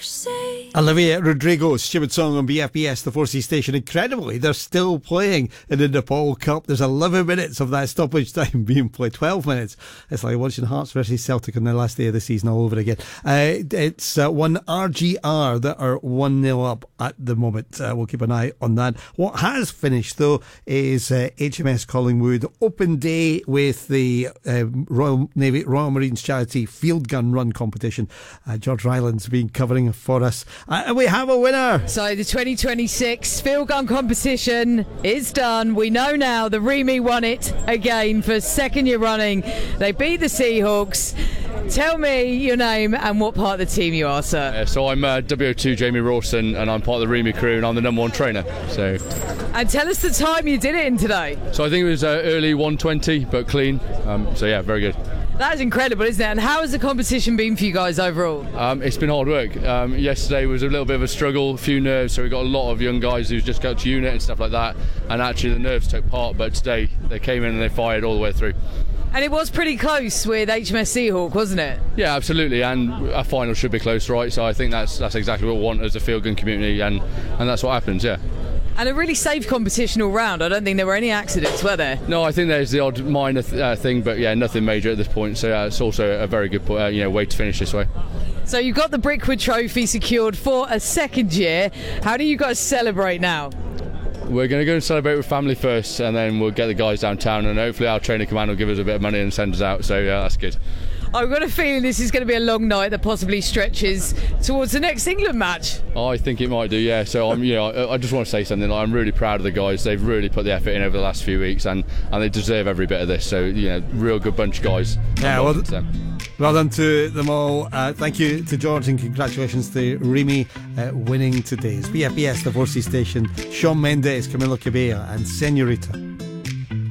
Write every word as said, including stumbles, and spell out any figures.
Olivia Rodrigo, stupid song on B F B S, the four C station. Incredibly, they're still playing in the Nepal Cup. There's eleven minutes of that stoppage time being played. twelve minutes. It's like watching Hearts versus Celtic on the last day of the season all over again. Uh, it's uh, one R G R that are one nil up at the moment. Uh, we'll keep an eye on that. What has finished, though, is uh, H M S Collingwood Open Day with the uh, Royal Navy, Royal Marines Charity Field Gun Run competition. Uh, George Ryland's been covering for us. Uh, and we have a winner. So the twenty twenty-six field gun competition is done. We know now the Remy won it again for second year running. They beat the Seahawks. Tell me your name and what part of the team you are, sir. Uh, so I'm uh, W O two Jamie Rawson, and I'm part of the Remy crew, and I'm the number one trainer. So, and tell us the time you did it in today. So I think it was uh, early one twenty, but clean. Um, so yeah, very good. That is incredible, isn't it? And how has the competition been for you guys overall? Um, it's been hard work. Um, yesterday was a little bit of a struggle, a few nerves, so we got a lot of young guys who just got to unit and stuff like that, and actually the nerves took part, but today they came in and they fired all the way through. And it was pretty close with H M S Seahawk, wasn't it? Yeah, absolutely, and a final should be close, right? So I think that's that's exactly what we want as a field gun community, and, and that's what happens, yeah. And a really safe competition all round. I don't think there were any accidents, were there? No, I think there's the odd minor th- uh, thing, but yeah, nothing major at this point. So uh, it's also a very good uh, you know, way to finish this way. So you've got the Brickwood Trophy secured for a second year. How do you guys celebrate now? We're going to go and celebrate with family first, and then we'll get the guys downtown, and hopefully our training command will give us a bit of money and send us out. So yeah, that's good. I've got a feeling this is going to be a long night that possibly stretches towards the next England match. I think it might do, yeah. So I'm, you know, I, I just want to say something. I'm really proud of the guys. They've really put the effort in over the last few weeks, and, and they deserve every bit of this. So you know, real good bunch of guys. Yeah, well, well done to them all. Uh, thank you to George, and congratulations to Remy uh, winning today's B F B S, the four C station. Shawn Mendes, Camilo Cabello, and Senorita.